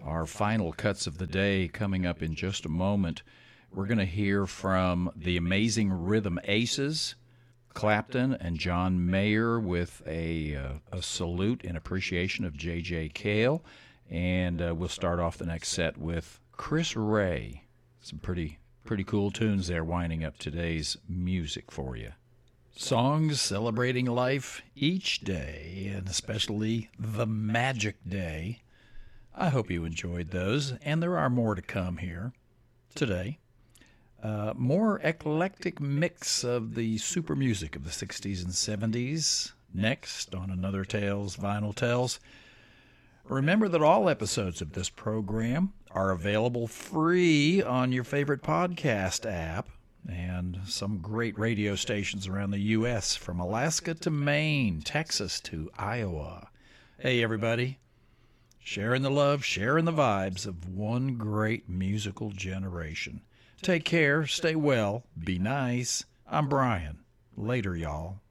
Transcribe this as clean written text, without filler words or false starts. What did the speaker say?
our final cuts of the day coming up in just a moment. We're going to hear from the Amazing Rhythm Aces, Clapton and John Mayer with a salute in appreciation of J.J. Cale. And we'll start off the next set with Chris Ray. Some pretty cool tunes there winding up today's music for you. Songs celebrating life each day, and especially the Magic Day. I hope you enjoyed those, and there are more to come here today. More eclectic mix of the super music of the 60s and 70s. Next on Another Tales, Vinyl Tales. Remember that all episodes of this program are available free on your favorite podcast app and some great radio stations around the U.S., from Alaska to Maine, Texas to Iowa. Hey, everybody. Sharing the love, sharing the vibes of one great musical generation. Take care, stay well, be nice. I'm Brian. Later, y'all.